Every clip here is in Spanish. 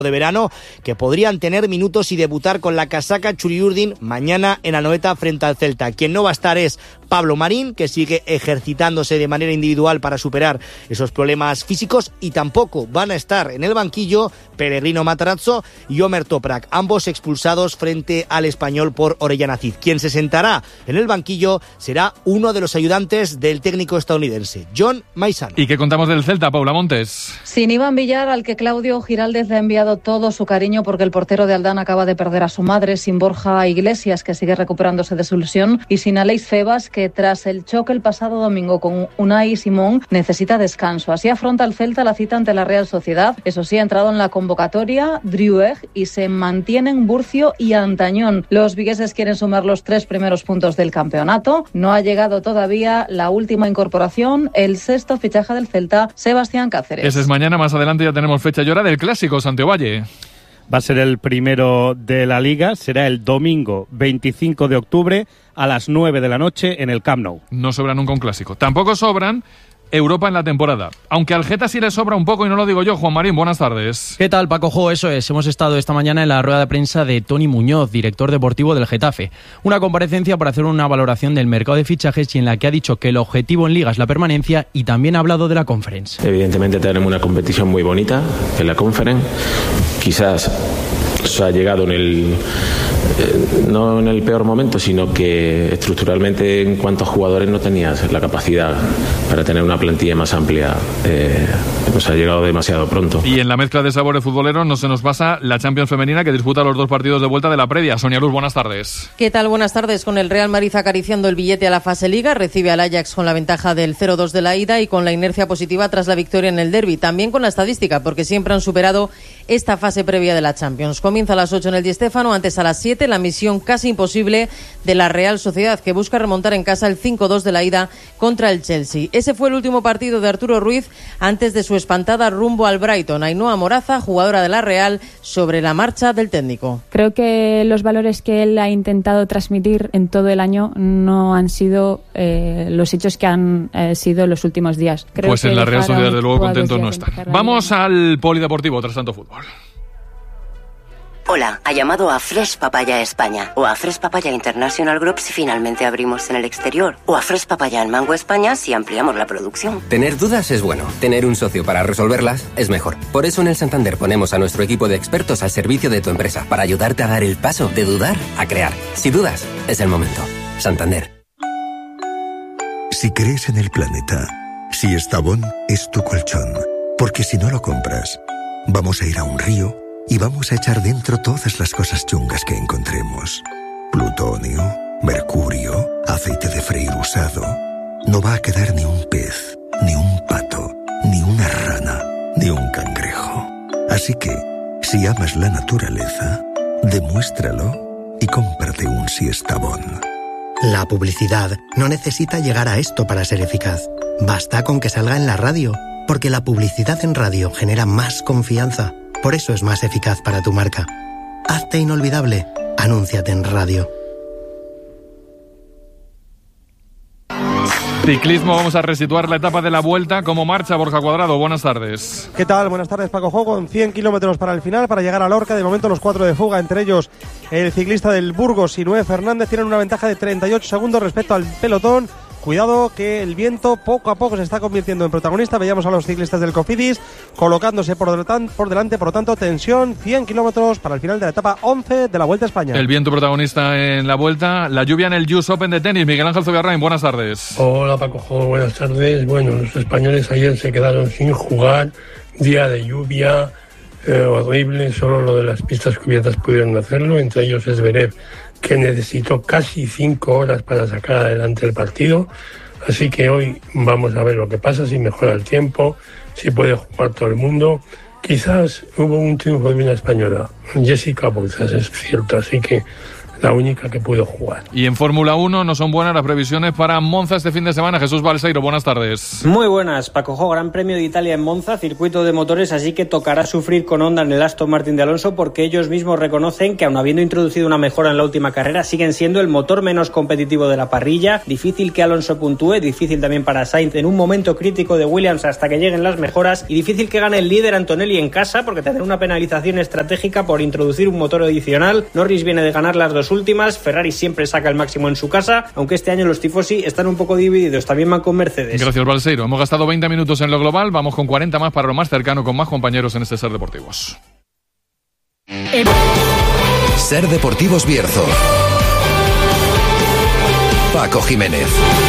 de verano, que podrían tener minutos y debutar con la casaca Txuri-Urdin mañana en Anoeta frente al Celta. Quien no va a estar es Pablo Marín, que sigue ejercitándose de manera individual para superar esos problemas físicos, y tampoco van a estar en el banquillo Peregrino Matarazzo y Omer Toprak, ambos expulsados frente al Español por Orellana Cid. Quien se sentará en el banquillo será uno de los ayudantes del técnico estadounidense, John Maizano. ¿Y qué contamos del Celta, Paula Montes? Sin Iván Villar, al que Claudio Giraldez le ha enviado todo su cariño porque el portero de Aldán acaba de perder a su madre, sin Borja Iglesias, que sigue recuperándose de su lesión, y sin Aleix Febas, que tras el choque el pasado domingo con Unai Simón necesita descanso. Así afronta el Celta la cita ante la Real Sociedad. Eso sí, ha entrado en la convocatoria Drioueg y se mantienen Burcio y Antañón. Los vigueses quieren sumar los 3 primeros puntos del campeonato. No ha llegado todavía la última incorporación, el sexto fichaje del Celta, Sebastián Cáceres. Ese es mañana, más adelante ya tenemos fecha y hora del clásico, Santiago Valle. Va a ser el primero de la Liga, será el domingo 25 de octubre a las 9 de la noche en el Camp Nou. No sobra nunca un clásico. Tampoco sobran Europa en la temporada. Aunque al Geta sí le sobra un poco, y no lo digo yo. Juan Marín, buenas tardes. ¿Qué tal, Paco Jo? Eso es. Hemos estado esta mañana en la rueda de prensa de Toni Muñoz, director deportivo del Getafe. Una comparecencia para hacer una valoración del mercado de fichajes y en la que ha dicho que el objetivo en Liga es la permanencia, y también ha hablado de la Conference. Evidentemente tenemos una competición muy bonita en la Conference. Quizás se ha llegado no en el peor momento, sino que estructuralmente en cuanto a jugadores no tenías la capacidad para tener una plantilla más amplia. Pues ha llegado demasiado pronto. Y en la mezcla de sabores futboleros no se nos pasa la Champions femenina, que disputa los 2 partidos de vuelta de la previa. Sonia Luz, buenas tardes. ¿Qué tal? Buenas tardes. Con el Real Madrid acariciando el billete a la fase Liga, recibe al Ajax con la ventaja del 0-2 de la ida y con la inercia positiva tras la victoria en el derbi. También con la estadística, porque siempre han superado esta fase previa de la Champions. Comienza a las 8 en el Di Stéfano, antes a las 7 la misión casi imposible de la Real Sociedad, que busca remontar en casa el 5-2 de la ida contra el Chelsea. Ese fue el último partido de Arturo Ruiz antes de su espantada rumbo al Brighton. Ainhoa Moraza, jugadora de la Real, sobre la marcha del técnico. Creo que los valores que él ha intentado transmitir en todo el año no han sido los hechos que han sido los últimos días. Creo pues en la Real Sociedad, de luego, contentos no están. Vamos al polideportivo tras tanto fútbol. Hola, ha llamado a Fresh Papaya España o a Fresh Papaya International Group si finalmente abrimos en el exterior, o a Fresh Papaya en Mango España si ampliamos la producción. Tener dudas es bueno, tener un socio para resolverlas es mejor. Por eso en el Santander ponemos a nuestro equipo de expertos al servicio de tu empresa para ayudarte a dar el paso de dudar a crear. Si dudas, es el momento. Santander. Si crees en el planeta, si Estavón es tu colchón, porque si no lo compras, vamos a ir a un río y vamos a echar dentro todas las cosas chungas que encontremos. Plutonio, mercurio, aceite de freír usado. No va a quedar ni un pez, ni un pato, ni una rana, ni un cangrejo. Así que, si amas la naturaleza, demuéstralo y cómprate un Siestabón. La publicidad no necesita llegar a esto para ser eficaz. Basta con que salga en la radio, porque la publicidad en radio genera más confianza. Por eso es más eficaz para tu marca. Hazte inolvidable. Anúnciate en radio. Ciclismo, vamos a resituar la etapa de la Vuelta. ¿Cómo marcha Borja Cuadrado? Buenas tardes. ¿Qué tal? Buenas tardes, Paco Jo. Con 100 kilómetros para el final, para llegar a Lorca. De momento los 4 de fuga, entre ellos el ciclista del Burgos, Sinué Fernández, tienen una ventaja de 38 segundos respecto al pelotón. Cuidado que el viento poco a poco se está convirtiendo en protagonista. Veíamos a los ciclistas del Cofidis colocándose por delante, por lo tanto, tensión, 100 kilómetros para el final de la etapa 11 de la Vuelta a España. El viento protagonista en la Vuelta, la lluvia en el US Open de tenis. Miguel Ángel Zubiarrain, buenas tardes. Hola, Paco Jo, buenas tardes. Bueno, los españoles ayer se quedaron sin jugar, día de lluvia horrible, solo lo de las pistas cubiertas pudieron hacerlo, entre ellos Zverev, que necesitó casi 5 horas para sacar adelante el partido. Así que hoy vamos a ver lo que pasa, si mejora el tiempo, si puede jugar todo el mundo. Quizás hubo un triunfo de una española, Jessica Bouzas, es cierto, así que la única que pudo jugar. Y en Fórmula 1 no son buenas las previsiones para Monza este fin de semana. Jesús Balseiro, buenas tardes. Muy buenas, Paco. Gran Premio de Italia en Monza, circuito de motores, así que tocará sufrir con Honda en el Aston Martin de Alonso, porque ellos mismos reconocen que, aun habiendo introducido una mejora en la última carrera, siguen siendo el motor menos competitivo de la parrilla. Difícil que Alonso puntúe, difícil también para Sainz en un momento crítico de Williams hasta que lleguen las mejoras, y difícil que gane el líder Antonelli en casa, porque tendrá una penalización estratégica por introducir un motor adicional. Norris viene de ganar las dos últimas, Ferrari siempre saca el máximo en su casa, aunque este año los tifosi están un poco divididos, también van con Mercedes. Gracias, Balseiro. Hemos gastado 20 minutos en lo global, vamos con 40 más para lo más cercano, con más compañeros en este Ser Deportivos. Ser Deportivos Bierzo. Paco Jiménez.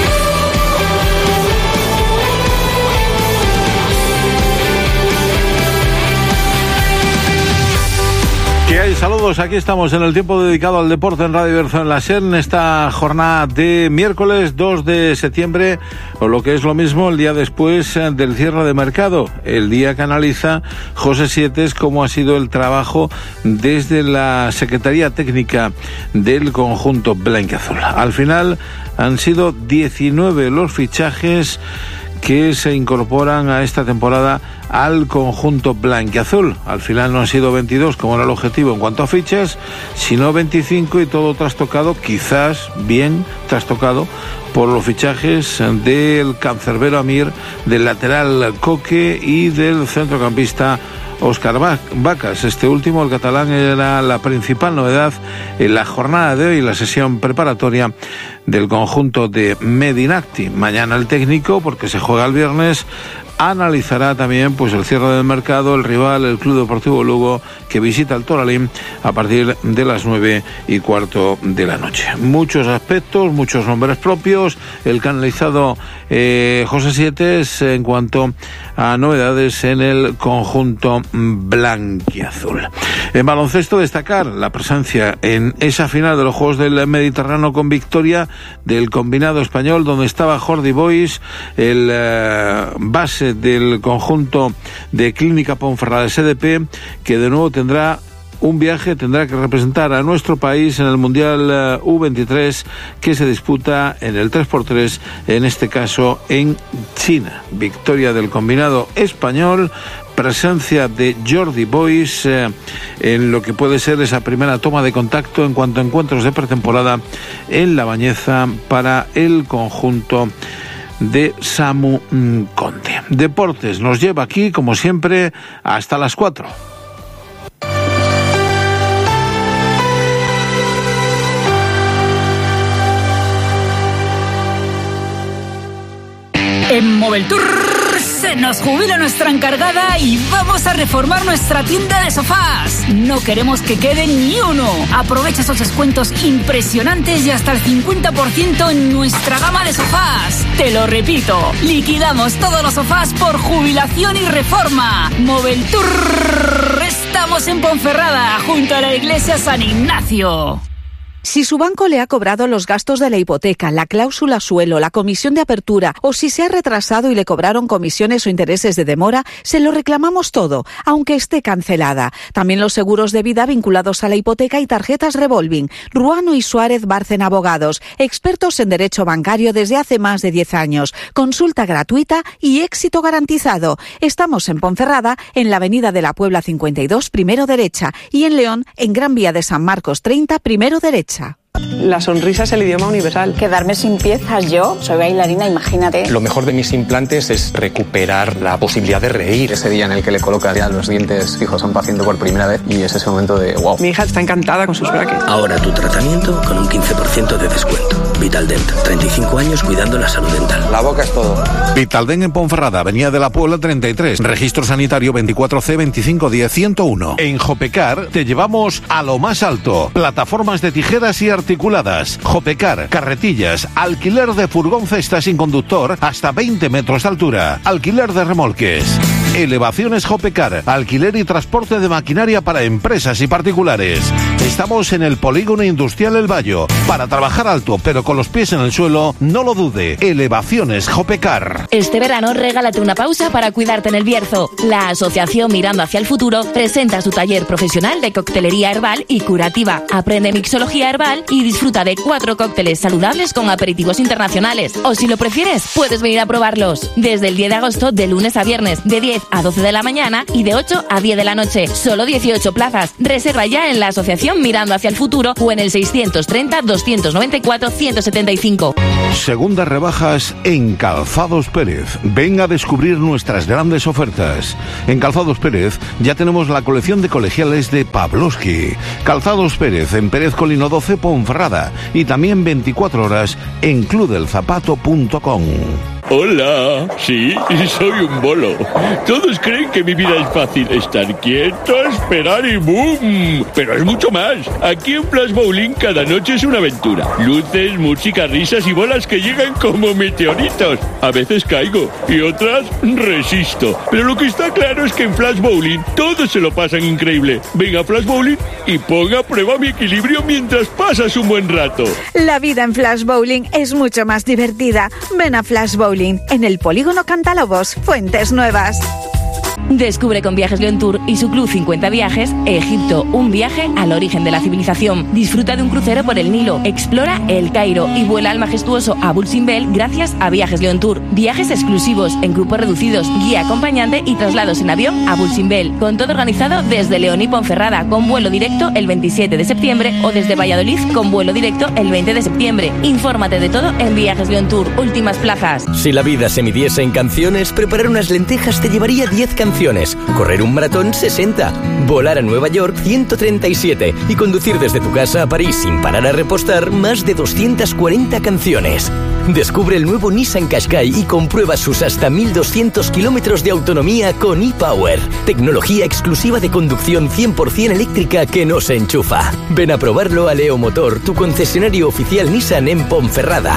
¿Qué hay? Saludos, aquí estamos en el tiempo dedicado al deporte en Radio Bierzo en la SER, en esta jornada de miércoles 2 de septiembre, o lo que es lo mismo, el día después del cierre de mercado, el día que analiza José Sietes cómo ha sido el trabajo desde la Secretaría Técnica del conjunto blanquiazul. Al final han sido 19 los fichajes que se incorporan a esta temporada al conjunto blanquiazul. Al final no han sido 22 como era el objetivo en cuanto a fichas, sino 25, y todo trastocado, quizás bien trastocado, por los fichajes del cancerbero Amir, del lateral Coque y del centrocampista Óscar Vacas. Este último, el catalán, era la principal novedad en la jornada de hoy, la sesión preparatoria del conjunto de Medinacti. Mañana el técnico, porque se juega el viernes, analizará también pues el cierre del mercado, el rival, el Club Deportivo Lugo, que visita el Toralín a partir de las 9:15 de la noche. Muchos aspectos, muchos nombres propios, el que ha analizado José Sietes en cuanto a novedades en el conjunto blanquiazul. En baloncesto, destacar la presencia en esa final de los Juegos del Mediterráneo con victoria del combinado español, donde estaba Jordi Boix, el base del conjunto de Clínica Ponferrada SDP, que de nuevo tendrá un viaje, tendrá que representar a nuestro país en el Mundial U23 que se disputa en el 3x3, en este caso en China. Victoria del combinado español, presencia de Jordi Boix en lo que puede ser esa primera toma de contacto en cuanto a encuentros de pretemporada en La Bañeza para el conjunto de Samu Conde. Deportes nos lleva aquí, como siempre, hasta las 4. En Moveltour se nos jubila nuestra encargada y vamos a reformar nuestra tienda de sofás. No queremos que quede ni uno. Aprovecha esos descuentos impresionantes y hasta el 50% en nuestra gama de sofás. Te lo repito, liquidamos todos los sofás por jubilación y reforma. Moveltour, estamos en Ponferrada, junto a la iglesia San Ignacio. Si su banco le ha cobrado los gastos de la hipoteca, la cláusula suelo, la comisión de apertura, o si se ha retrasado y le cobraron comisiones o intereses de demora, se lo reclamamos todo, aunque esté cancelada. También los seguros de vida vinculados a la hipoteca y tarjetas revolving. Ruano y Suárez Bárcena Abogados, expertos en derecho bancario desde hace más de 10 años. Consulta gratuita y éxito garantizado. Estamos en Ponferrada, en la Avenida de la Puebla 52, primero derecha, y en León, en Gran Vía de San Marcos 30, primero derecha. La sonrisa es el idioma universal. Quedarme sin piezas, yo soy bailarina, imagínate. Lo mejor de mis implantes es recuperar la posibilidad de reír. Ese día en el que le colocas ya los dientes fijos a un paciente por primera vez y es ese momento de wow. Mi hija está encantada con sus brackets. Ahora tu tratamiento con un 15% de descuento. Vitaldent, 35 años cuidando la salud dental. La boca es todo. Vitaldent en Ponferrada, Avenida de la Puebla 33, registro sanitario 24C2510-101. En Jopecar te llevamos a lo más alto. Plataformas de tijeras y articuladas. Jopecar, carretillas, alquiler de furgón cesta sin conductor hasta 20 metros de altura, alquiler de remolques. Elevaciones Jopecar, alquiler y transporte de maquinaria para empresas y particulares. Estamos en el Polígono Industrial El Bayo. Para trabajar alto, pero con los pies en el suelo, no lo dude. Elevaciones Jopecar. Este verano regálate una pausa para cuidarte en el Bierzo. La Asociación Mirando hacia el Futuro presenta su taller profesional de coctelería herbal y curativa. Aprende mixología herbal y disfruta de 4 cócteles saludables con aperitivos internacionales. O si lo prefieres, puedes venir a probarlos. Desde el 10 de agosto, de lunes a viernes, de 10 a 12 de la mañana y de 8 a 10 de la noche. Solo 18 plazas. Reserva ya en la Asociación Mirando hacia el Futuro o en el 630-294-175. Segundas rebajas en Calzados Pérez. Ven a descubrir nuestras grandes ofertas. En Calzados Pérez ya tenemos la colección de colegiales de Pavlovsky. Calzados Pérez en Pérez Colino 12, Ponferrada. Y también 24 horas en clubdelzapato.com. Hola, sí, soy un bolo. Todos creen que mi vida es fácil. Estar quieto, esperar y ¡boom! Pero es mucho más. Aquí en Flash Bowling cada noche es una aventura. Luces, música, risas y bolas que llegan como meteoritos. A veces caigo y otras resisto. Pero lo que está claro es que en Flash Bowling todos se lo pasan increíble. Ven a Flash Bowling y ponga a prueba mi equilibrio mientras pasas un buen rato. La vida en Flash Bowling es mucho más divertida. Ven a Flash Bowling en el Polígono Cantalobos, Fuentes Nuevas. Descubre con Viajes León Tour y su Club 50 Viajes, Egipto, un viaje al origen de la civilización. Disfruta de un crucero por el Nilo, explora El Cairo y vuela al majestuoso Abu Simbel gracias a Viajes León Tour. Viajes exclusivos, en grupos reducidos, guía acompañante y traslados en avión a Abu Simbel. Con todo organizado desde León y Ponferrada, con vuelo directo el 27 de septiembre o desde Valladolid con vuelo directo el 20 de septiembre. Infórmate de todo en Viajes León Tour. Últimas plazas. Si la vida se midiese en canciones, preparar unas lentejas te llevaría 10 canciones. Correr un maratón 60, volar a Nueva York 137 y conducir desde tu casa a París sin parar a repostar más de 240 canciones. Descubre el nuevo Nissan Qashqai y comprueba sus hasta 1200 kilómetros de autonomía con ePower. Tecnología exclusiva de conducción 100% eléctrica que no se enchufa. Ven a probarlo a Leo Motor, tu concesionario oficial Nissan en Ponferrada.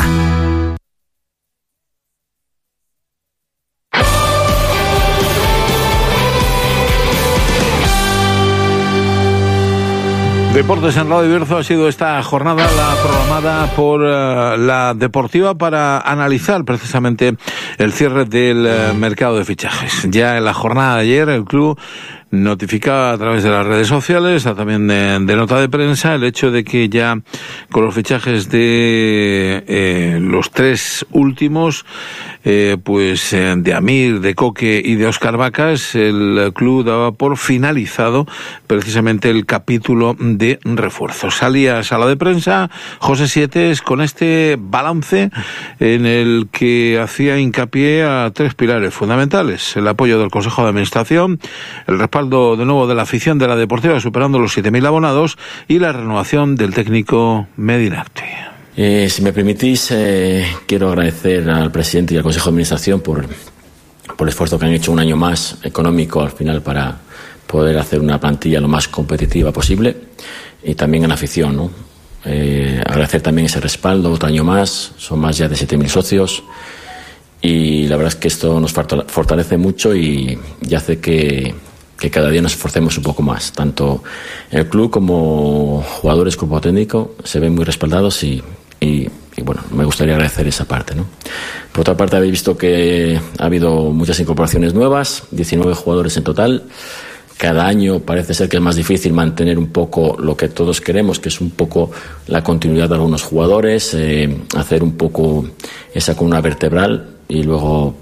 Deportes en Radio Bierzo ha sido esta jornada la programada por la Deportiva para analizar precisamente el cierre del mercado de fichajes. Ya en la jornada de ayer el club notificaba a través de las redes sociales, también de nota de prensa, el hecho de que ya con los fichajes de los 3 últimos, de Amir, de Coque y de Óscar Vacas, el club daba por finalizado precisamente el capítulo de refuerzos. Salía a sala de prensa José Sietes con este balance en el que hacía hincapié a 3 pilares fundamentales: el apoyo del Consejo de Administración, el respaldo de nuevo de la afición de la Deportiva superando los 7.000 abonados y la renovación del técnico Medinacti. Si me permitís, quiero agradecer al presidente y al Consejo de Administración por el esfuerzo que han hecho un año más económico al final para poder hacer una plantilla lo más competitiva posible, y también a la afición, ¿no? Agradecer también ese respaldo otro año más. Son más ya de 7.000 socios y la verdad es que esto nos fortalece mucho y hace que cada día nos esforcemos un poco más. Tanto el club como jugadores, cuerpo técnico se ven muy respaldados y bueno, me gustaría agradecer esa parte, ¿no? Por otra parte, habéis visto que ha habido muchas incorporaciones nuevas, 19 jugadores en total. Cada año parece ser que es más difícil mantener un poco lo que todos queremos, que es un poco la continuidad de algunos jugadores, hacer un poco esa columna vertebral y luego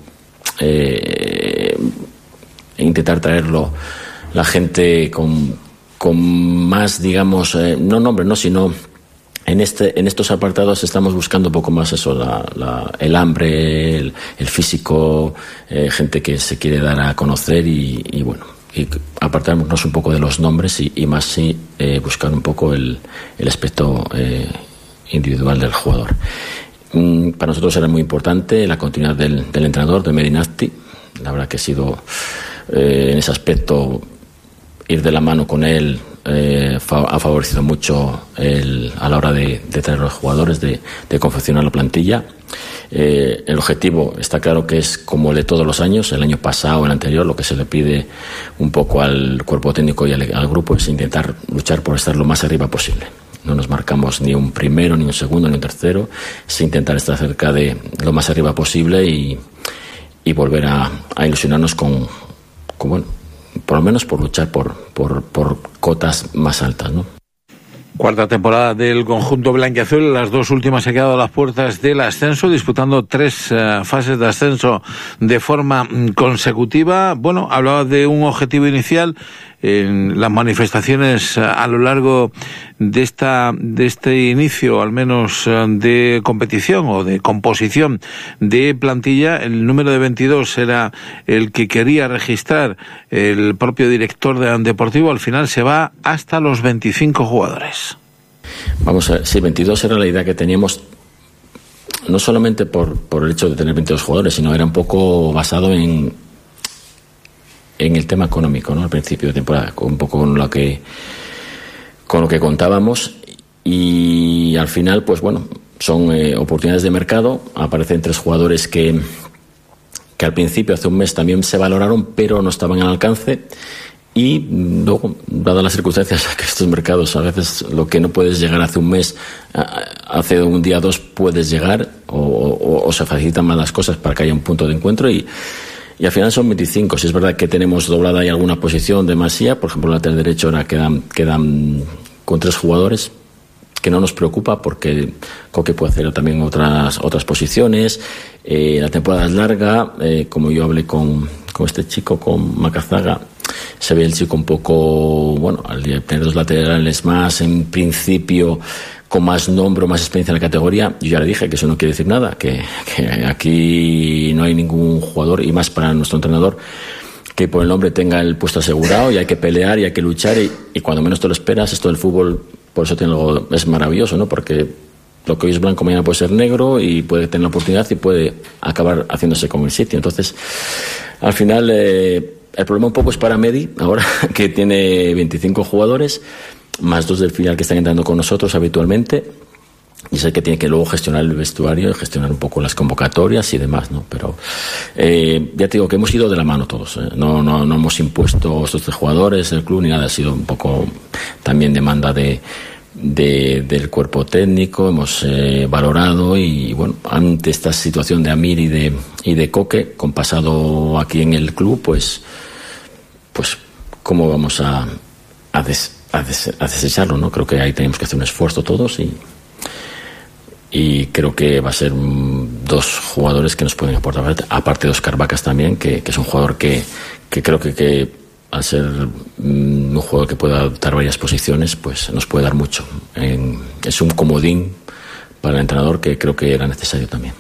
intentar traerlo la gente con más, digamos, no nombre, no, sino en estos apartados estamos buscando un poco más eso, el hambre, el físico, gente que se quiere dar a conocer y bueno, y apartarnos un poco de los nombres y más sí buscar un poco el aspecto individual del jugador. Para nosotros era muy importante la continuidad del entrenador, de Medinacti. La verdad que ha sido en ese aspecto ir de la mano con él ha favorecido mucho a la hora de traer a los jugadores, de confeccionar la plantilla. El objetivo está claro que es como el de todos los años, el año pasado, el anterior. Lo que se le pide un poco al cuerpo técnico y al grupo es intentar luchar por estar lo más arriba posible. No nos marcamos ni un primero, ni un segundo, ni un tercero. Es intentar estar cerca de lo más arriba posible y volver a ilusionarnos con bueno, por lo menos por luchar por cotas más altas, ¿no? Cuarta temporada del conjunto blanquiazul. Las dos últimas se han quedado a las puertas del ascenso, disputando 3 fases de ascenso de forma consecutiva. Bueno, hablaba de un objetivo inicial en las manifestaciones a lo largo de este inicio, al menos de competición o de composición de plantilla. El número de 22 era el que quería registrar el propio director de deportivo. Al final se va hasta los 25 jugadores. Vamos a ver, sí, 22 era la idea que teníamos, no solamente por el hecho de tener 22 jugadores, sino era un poco basado en el tema económico, ¿no? Al principio de temporada, un poco con lo que contábamos, y al final, pues bueno, son oportunidades de mercado. Aparecen 3 jugadores que al principio, hace un mes, también se valoraron, pero no estaban al alcance. Y luego, dadas las circunstancias que estos mercados, a veces lo que no puedes llegar hace un mes, hace un día o 2 puedes llegar, o se facilitan más las cosas para que haya un punto de encuentro, y al final son 25. Si es verdad que tenemos doblada ahí alguna posición de Masía, por ejemplo, el lateral derecho ahora quedan con 3 jugadores, que no nos preocupa porque Coque puede hacer también otras posiciones. La temporada es larga, como yo hablé con este chico, con Macazaga, se ve el chico un poco, bueno, al tener 2 laterales más, en principio con más nombre, más experiencia en la categoría. Yo ya le dije que eso no quiere decir nada, que aquí no hay ningún jugador, y más para nuestro entrenador, que por el nombre tenga el puesto asegurado, y hay que pelear y hay que luchar, y cuando menos te lo esperas. Esto del fútbol, por eso es maravilloso, ¿no? Porque lo que hoy es blanco mañana puede ser negro, y puede tener la oportunidad y puede acabar haciéndose con el sitio. Entonces, al final, el problema un poco es para Medi, ahora que tiene 25 jugadores, más 2 del filial que están entrando con nosotros habitualmente, y sé que tiene que luego gestionar el vestuario y gestionar un poco las convocatorias y demás, ¿no? Pero ya te digo que hemos ido de la mano todos, ¿eh? No hemos impuesto estos 3 jugadores del club ni nada. Ha sido un poco también demanda del cuerpo técnico. Hemos valorado, y bueno, ante esta situación de Amir y de Coque, con pasado aquí en el club, pues cómo vamos a desecharlo, ¿no? Creo que ahí tenemos que hacer un esfuerzo todos, y creo que va a ser 2 jugadores que nos pueden aportar, aparte de Óscar Vacas también, que es un jugador que creo que al ser un jugador que pueda adoptar varias posiciones, pues nos puede dar mucho. Es un comodín para el entrenador que creo que era necesario también.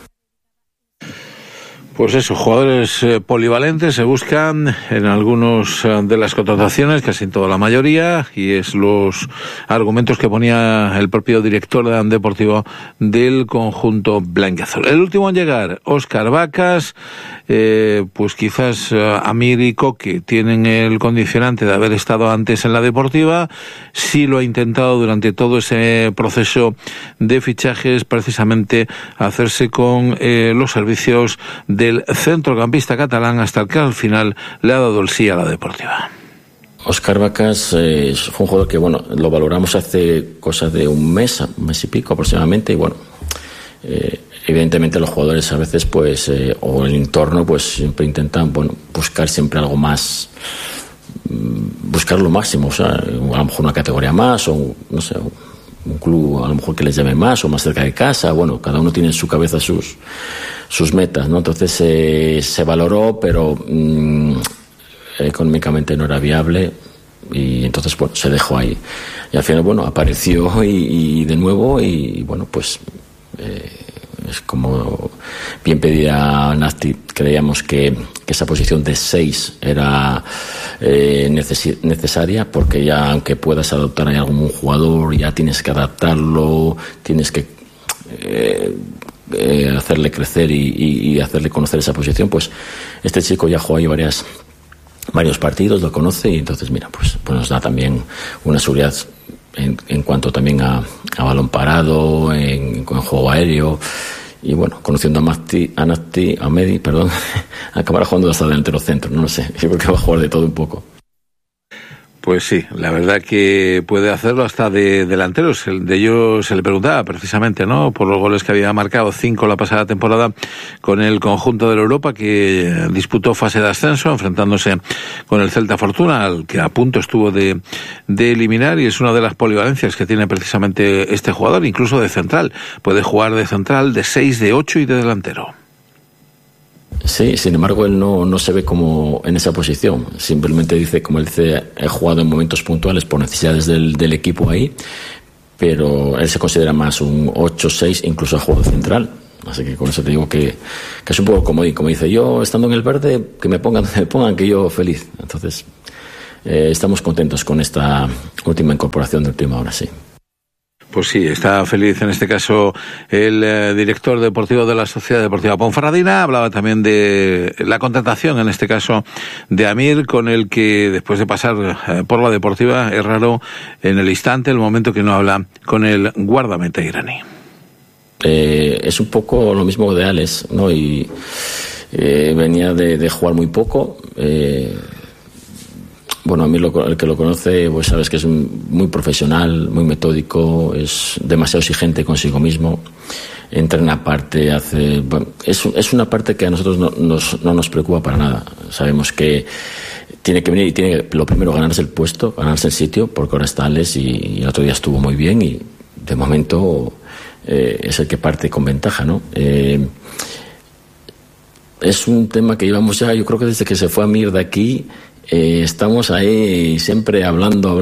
Pues eso, jugadores polivalentes se buscan en algunos de las contrataciones, casi en toda la mayoría, y es los argumentos que ponía el propio director de deportivo del conjunto blanquiazul. El último en llegar, Óscar Vacas. Pues quizás Amir y Coque tienen el condicionante de haber estado antes en la deportiva. Sí lo ha intentado durante todo ese proceso de fichajes, precisamente hacerse con los servicios del centrocampista catalán, hasta el que al final le ha dado el sí a la deportiva. Óscar Vacas fue un jugador que, bueno, lo valoramos hace cosa de un mes y pico aproximadamente, y bueno, evidentemente los jugadores a veces, pues, o el entorno, pues siempre intentan, bueno, buscar siempre algo más, buscar lo máximo, o sea, a lo mejor una categoría más, o no sé, un club a lo mejor que les llame más, o más cerca de casa. Bueno, cada uno tiene en su cabeza sus metas, ¿no? Entonces se valoró, pero económicamente no era viable, y entonces, bueno, se dejó ahí, y al final, bueno, apareció y de nuevo, y bueno, pues es como bien pedía Nasti. Creíamos que esa posición de 6 era necesaria, porque ya, aunque puedas adoptar a algún jugador, ya tienes que adaptarlo, tienes que hacerle crecer y hacerle conocer esa posición. Pues este chico ya jugó ahí varios partidos, lo conoce, y entonces, mira, pues nos da también una seguridad en cuanto también a balón parado, con juego aéreo, Y bueno, conociendo a Medi, acabará jugando hasta delantero centro, no lo sé, yo creo que va a jugar de todo un poco. Pues sí, la verdad que puede hacerlo hasta de delanteros. De ello se le preguntaba precisamente, ¿no? Por los goles que había marcado, 5 la pasada temporada con el conjunto de la Europa, que disputó fase de ascenso, enfrentándose con el Celta Fortuna, al que a punto estuvo de eliminar, y es una de las polivalencias que tiene precisamente este jugador, incluso de central. Puede jugar de central, de 6, de 8 y de delantero. Sí, sin embargo, él no se ve como en esa posición. Simplemente dice, como él dice, he jugado en momentos puntuales por necesidades del equipo ahí, pero él se considera más un 8-6, incluso a juego central. Así que con eso te digo que es un poco comodín. Como dice, yo estando en el verde, que me pongan que yo feliz. Entonces, estamos contentos con esta última incorporación de última hora, sí. Pues sí, está feliz en este caso el director deportivo de la Sociedad Deportiva Ponferradina. Hablaba también de la contratación, en este caso, de Amir, con el que después de pasar por la deportiva, es raro en el instante, el momento que no habla con el guardameta iraní. Es un poco lo mismo de Alex, ¿no? Y venía de jugar muy poco. Bueno, a mí el que lo conoce, pues sabes que es muy profesional, muy metódico, es demasiado exigente consigo mismo, entrena aparte, es una parte que a nosotros no nos preocupa para nada. Sabemos que tiene que venir y tiene que, lo primero, ganarse el puesto, ganarse el sitio, porque ahora está Alex y el otro día estuvo muy bien y de momento es el que parte con ventaja, ¿no? Es un tema que llevamos ya, yo creo que desde que se fue Amir de aquí, estamos ahí siempre hablando,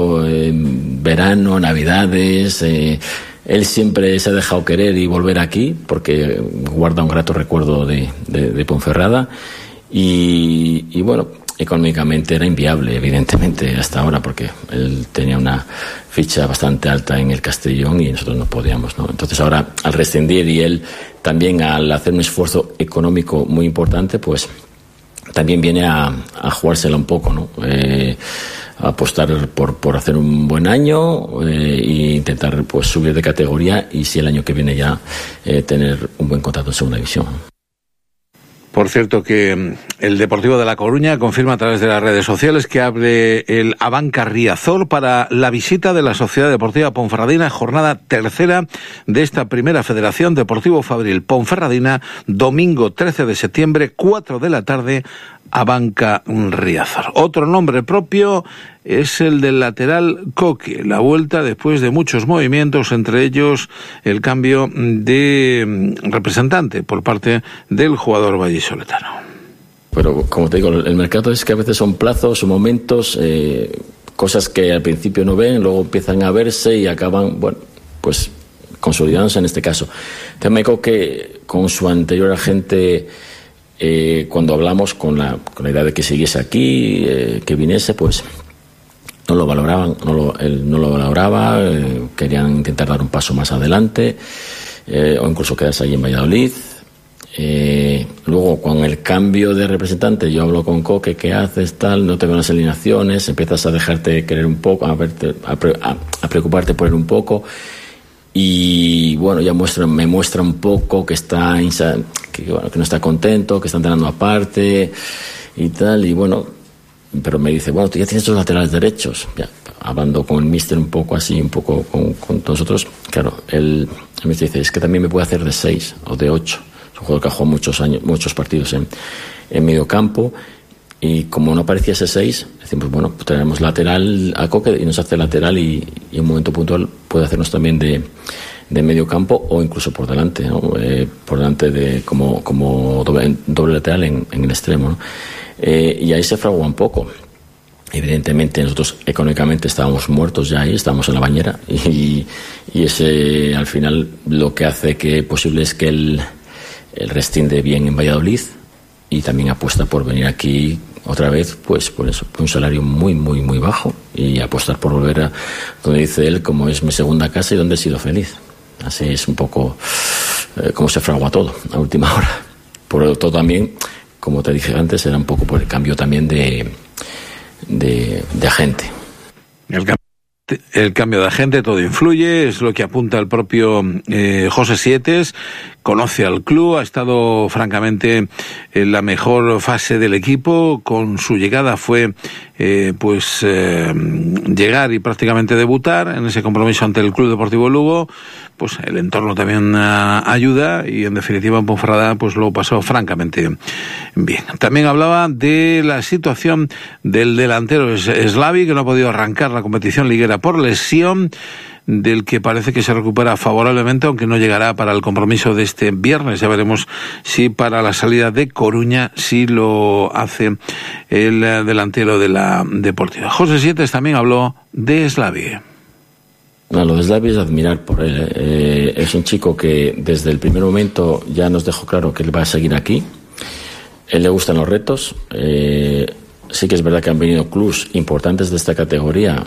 verano, navidades, él siempre se ha dejado querer y volver aquí porque guarda un grato recuerdo de Ponferrada y bueno, económicamente era inviable, evidentemente, hasta ahora, porque él tenía una ficha bastante alta en el Castellón y nosotros no podíamos, ¿no? Entonces ahora, al rescindir y él también al hacer un esfuerzo económico muy importante, pues también viene a jugársela un poco, ¿no? A apostar por hacer un buen año e intentar pues subir de categoría y si el año que viene ya tener un buen contrato en segunda división. Por cierto que el Deportivo de La Coruña confirma a través de las redes sociales que abre el Abanca Riazor para la visita de la Sociedad Deportiva Ponferradina, jornada tercera de esta primera Federación Deportivo Fabril Ponferradina, domingo 13 de septiembre, 4 de la tarde, Abanca Riazor. Otro nombre propio es el del lateral Coque, la vuelta después de muchos movimientos, entre ellos el cambio de representante por parte del jugador vallisoletano. Pero como te digo, el mercado es que a veces son plazos o momentos, cosas que al principio no ven, luego empiezan a verse y acaban, bueno, pues consolidándose en este caso. Tema Coque, con su anterior agente, cuando hablamos con la idea de que siguiese aquí, que viniese, pues no lo valoraban, él no lo valoraba, querían intentar dar un paso más adelante, o incluso quedarse allí en Valladolid. Luego, con el cambio de representante, yo hablo con Coque, ¿qué haces? Tal, no te veo las alineaciones, empiezas a dejarte querer un poco, a preocuparte por él un poco. Y bueno, ya me muestra un poco que no está contento, que está entrenando aparte y tal, y bueno, pero me dice, bueno, tú ya tienes dos laterales derechos, ya, hablando con el míster un poco así, un poco con nosotros, claro, él me dice, es que también me puede hacer de 6 o de 8, es un jugador que ha jugado muchos partidos en medio campo, y como no aparecía ese 6, decimos, bueno, pues tenemos lateral a Coque y nos hace lateral y en un momento puntual puede hacernos también de medio campo o incluso por delante, ¿no? Por delante como doble lateral en el extremo, ¿no? Y ahí se fragua un poco. Evidentemente nosotros económicamente estábamos muertos ya ahí, estábamos en la bañera y ese al final lo que hace que posible es que él rescinde bien en Valladolid y también apuesta por venir aquí otra vez, pues por eso, por un salario muy, muy, muy bajo y apostar por volver a donde dice él, como es mi segunda casa y donde he sido feliz. Así es un poco como se fragua todo a última hora. Por todo también, como te dije antes, era un poco por el cambio también de agente. El cambio de agente, todo influye, es lo que apunta el propio José Sietes, conoce al club, ha estado francamente en la mejor fase del equipo. Con su llegada fue llegar y prácticamente debutar en ese compromiso ante el Club Deportivo Lugo. Pues el entorno también ayuda y en definitiva en Ponferrada pues lo pasó francamente bien. También hablaba de la situación del delantero Slavi, que no ha podido arrancar la competición liguera por lesión, del que parece que se recupera favorablemente, aunque no llegará para el compromiso de este viernes. Ya veremos si para la salida de Coruña sí lo hace el delantero de la Deportiva. José Sietes también habló de Slavi. No, lo de Slavi es admirar por él. Es un chico que desde el primer momento ya nos dejó claro que él va a seguir aquí. Él le gustan los retos. Sí que es verdad que han venido clubs importantes de esta categoría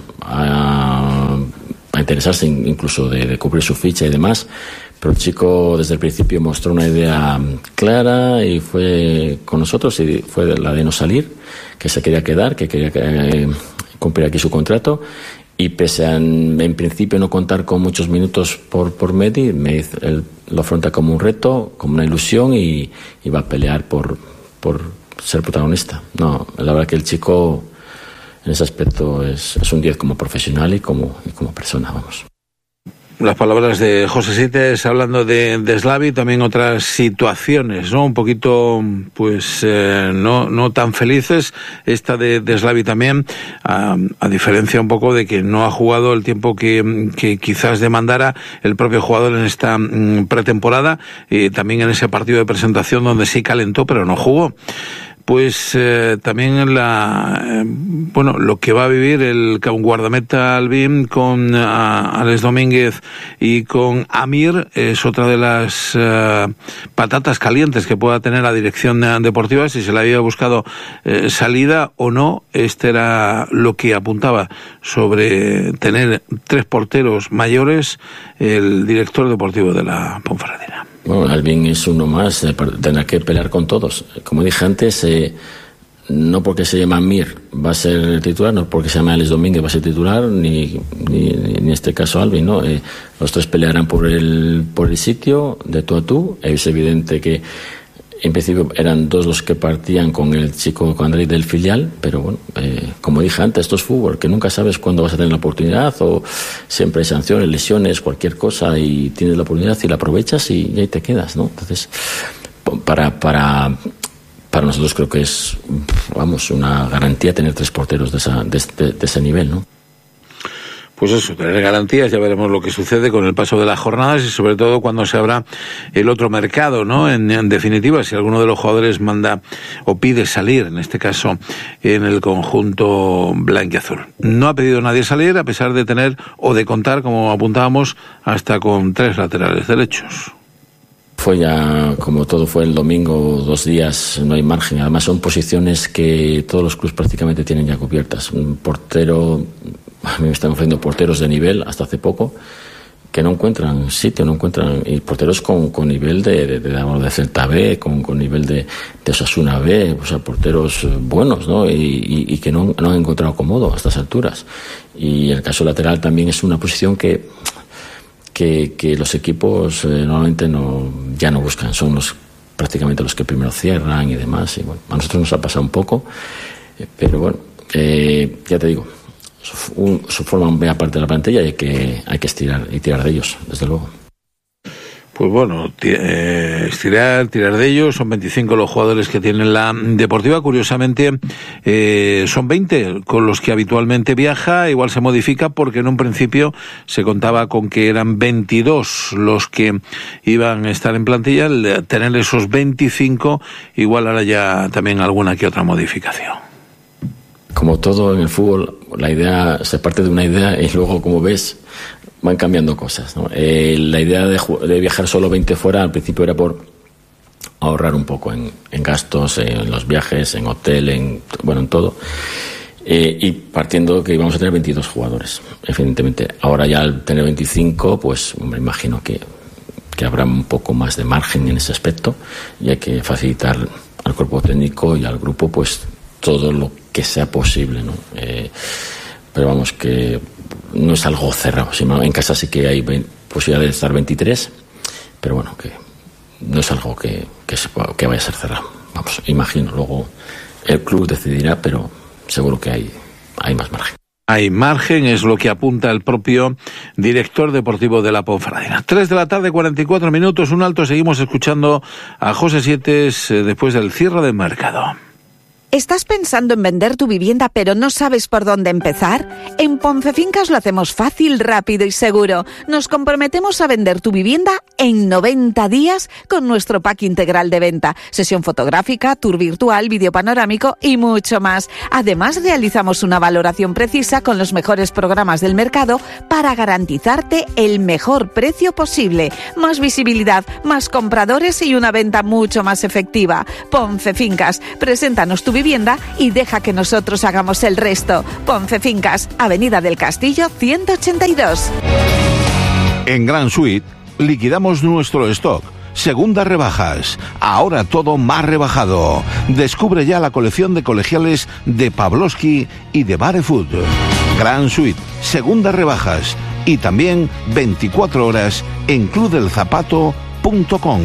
a interesarse incluso de cubrir su ficha y demás, pero el chico desde el principio mostró una idea clara y fue con nosotros, y fue la de no salir, que se quería quedar, que quería cumplir aquí su contrato. Y pese a en principio no contar con muchos minutos por Medi, él lo afronta como un reto, como una ilusión, y va a pelear por ser protagonista. No, la verdad que el chico en ese aspecto es un 10 como profesional y como persona, vamos. Las palabras de José Sietes hablando de Slavi, también otras situaciones, ¿no? Un poquito, no tan felices. Esta de Slavi también, a diferencia un poco de que no ha jugado el tiempo que quizás demandara el propio jugador en esta pretemporada, también en ese partido de presentación donde sí calentó, pero no jugó. Pues también lo que va a vivir el guardameta Albín con Alex Domínguez y con Amir es otra de las patatas calientes que pueda tener la dirección deportiva, si se le había buscado salida o no. Este era lo que apuntaba sobre tener 3 porteros mayores el director deportivo de la Ponferradina. Bueno, Albín es uno más, tendrá que pelear con todos. Como dije antes, no porque se llama Mir va a ser titular, no porque se llama Alex Domínguez va a ser titular, ni en este caso Albín, ¿no? Los 3 pelearán por el sitio de tú a tú. Es evidente que en principio eran 2 los que partían con el chico, con Andrés del filial, pero bueno, como dije antes, esto es fútbol, que nunca sabes cuándo vas a tener la oportunidad, o siempre hay sanciones, lesiones, cualquier cosa, y tienes la oportunidad y la aprovechas y ahí te quedas, ¿no? Entonces, para nosotros creo que es, vamos, una garantía tener 3 porteros de ese nivel, ¿no? Pues eso, tener garantías, ya veremos lo que sucede con el paso de las jornadas y sobre todo cuando se abra el otro mercado, ¿no? En definitiva, si alguno de los jugadores manda o pide salir, en este caso en el conjunto blanquiazul. No ha pedido nadie salir, a pesar de tener o de contar, como apuntábamos, hasta con 3 laterales derechos. Fue ya, como todo fue el domingo, 2 días, no hay margen. Además son posiciones que todos los clubes prácticamente tienen ya cubiertas. Un portero, a mí me están ofreciendo porteros de nivel hasta hace poco que no encuentran sitio, y porteros con nivel de Celta B, con nivel de Osasuna B, o sea, porteros buenos, ¿no? Y que no han encontrado cómodo a estas alturas. Y el caso lateral también es una posición que los equipos normalmente ya no buscan, son prácticamente los que primero cierran y demás. Y bueno, a nosotros nos ha pasado un poco, pero bueno, ya te digo, forman parte de la plantilla y hay que estirar y tirar de ellos, desde luego. Pues bueno, tirar de ellos. Son 25 los jugadores que tienen la Deportiva. Curiosamente, son 20 con los que habitualmente viaja. Igual se modifica porque en un principio se contaba con que eran 22 los que iban a estar en plantilla. Al tener esos 25, igual ahora ya también alguna que otra modificación. Como todo en el fútbol, la idea se parte de una idea y luego, como ves, van cambiando cosas, ¿no? La idea de viajar solo 20 fuera al principio era por ahorrar un poco en gastos, en los viajes, en hotel, en todo. Y partiendo que íbamos a tener 22 jugadores, evidentemente. Ahora ya al tener 25, pues me imagino que habrá un poco más de margen en ese aspecto y hay que facilitar al cuerpo técnico y al grupo pues todo lo que sea posible, ¿no? Pero vamos, que no es algo cerrado. En casa sí que hay posibilidad de estar 23, pero bueno, que no es algo que vaya a ser cerrado. Vamos, imagino, luego el club decidirá, pero seguro que hay más margen. Hay margen, es lo que apunta el propio director deportivo de la Ponferradina. 3:44 p.m, un alto, seguimos escuchando a José Sietes después del cierre del mercado. ¿Estás pensando en vender tu vivienda pero no sabes por dónde empezar? En Poncefincas lo hacemos fácil, rápido y seguro. Nos comprometemos a vender tu vivienda en 90 días con nuestro pack integral de venta. Sesión fotográfica, tour virtual, vídeo panorámico y mucho más. Además, realizamos una valoración precisa con los mejores programas del mercado para garantizarte el mejor precio posible. Más visibilidad, más compradores y una venta mucho más efectiva. Poncefincas, preséntanos tu vivienda y deja que nosotros hagamos el resto. Poncefincas, Avenida del Castillo 182. En Gran Suite liquidamos nuestro stock. Segundas rebajas. Ahora todo más rebajado. Descubre ya la colección de colegiales de Pavlovsky y de Barefoot. Gran Suite. Segundas rebajas. Y también 24 horas en clubdelzapato.com.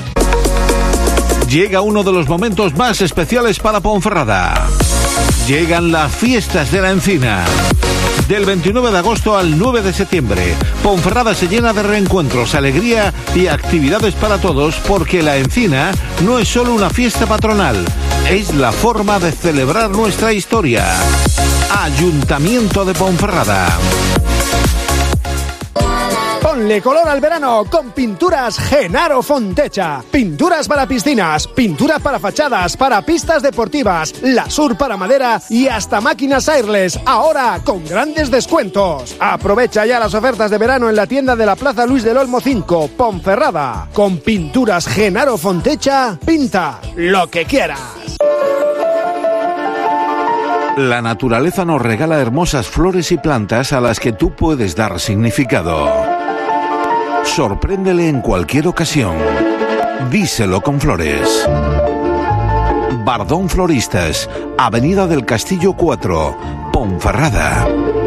Llega uno de los momentos más especiales para Ponferrada. Llegan las fiestas de la Encina. Del 29 de agosto al 9 de septiembre, Ponferrada se llena de reencuentros, alegría y actividades para todos, porque la Encina no es solo una fiesta patronal, es la forma de celebrar nuestra historia. Ayuntamiento de Ponferrada. Ponle color al verano con Pinturas Genaro Fontecha. Pinturas para piscinas, pinturas para fachadas, para pistas deportivas, lasur para madera y hasta máquinas airless, ahora con grandes descuentos. Aprovecha ya las ofertas de verano en la tienda de la Plaza Luis del Olmo 5, Ponferrada. Con Pinturas Genaro Fontecha, pinta lo que quieras. La naturaleza nos regala hermosas flores y plantas a las que tú puedes dar significado. Sorpréndele en cualquier ocasión. Díselo con flores. Bardón Floristas, Avenida del Castillo 4, Ponferrada.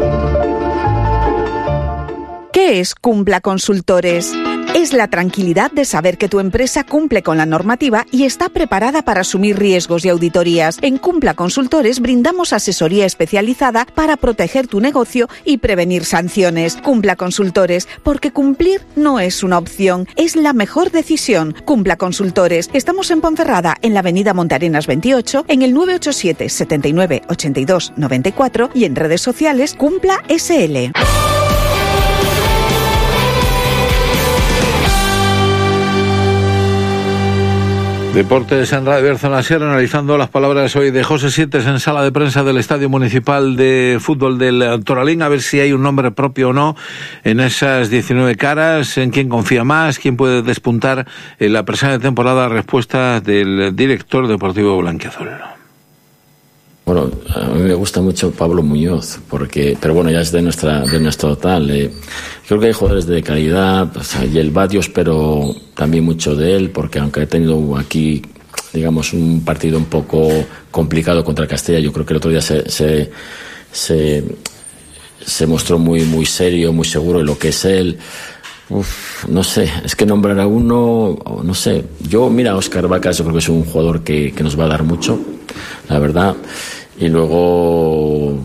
¿Qué es Cumpla Consultores? Es la tranquilidad de saber que tu empresa cumple con la normativa y está preparada para asumir riesgos y auditorías. En Cumpla Consultores brindamos asesoría especializada para proteger tu negocio y prevenir sanciones. Cumpla Consultores, porque cumplir no es una opción, es la mejor decisión. Cumpla Consultores. Estamos en Ponferrada, en la avenida Montearenas 28, en el 987 79 82 94 y en redes sociales Cumpla SL. Deportes en Radio Bierzo en la Sierra, analizando las palabras hoy de José Sietes en sala de prensa del Estadio Municipal de Fútbol del Toralín, a ver si hay un nombre propio o no en esas 19 caras, en quién confía más, quién puede despuntar en la presente temporada. Respuesta del director deportivo blanquiazul. Bueno, a mí me gusta mucho Pablo Muñoz, pero bueno, ya es de nuestro tal. Creo que hay jugadores de calidad, pues, y el Badios, espero también mucho de él, porque aunque he tenido aquí, digamos, un partido un poco complicado contra el Castilla, yo creo que el otro día se mostró muy serio, muy seguro de lo que es él. No sé, es que nombrar a uno, no sé. Mira, Óscar Vacas, yo creo que es un jugador que nos va a dar mucho, la verdad. Y luego,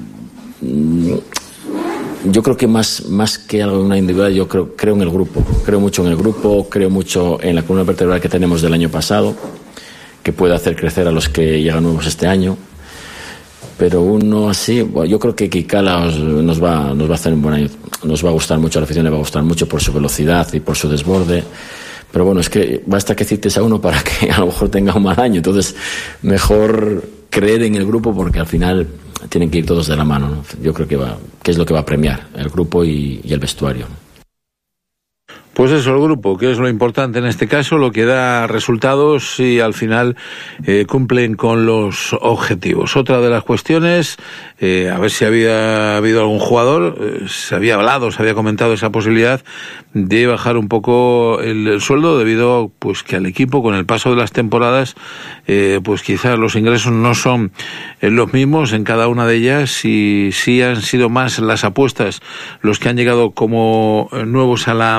yo creo que más que algo de una individual, yo creo en el grupo. Creo mucho en el grupo, creo mucho en la columna vertebral que tenemos del año pasado, que puede hacer crecer a los que llegan nuevos este año. Pero uno así, bueno, yo creo que Kikala nos va a hacer un buen año. Nos va a gustar mucho, a la afición le va a gustar mucho por su velocidad y por su desborde. Pero bueno, es que basta que cites a uno para que a lo mejor tenga un mal año. Entonces, mejor creer en el grupo, porque al final tienen que ir todos de la mano, ¿no? Yo creo que es lo que va a premiar, el grupo y el vestuario. Pues eso, el grupo, que es lo importante en este caso, lo que da resultados y al final cumplen con los objetivos. Otra de las cuestiones, a ver si había habido algún jugador, se había hablado, se había comentado esa posibilidad de bajar un poco el sueldo, debido pues que al equipo, con el paso de las temporadas, pues quizás los ingresos no son los mismos en cada una de ellas, y sí han sido más las apuestas los que han llegado como nuevos a la deportiva,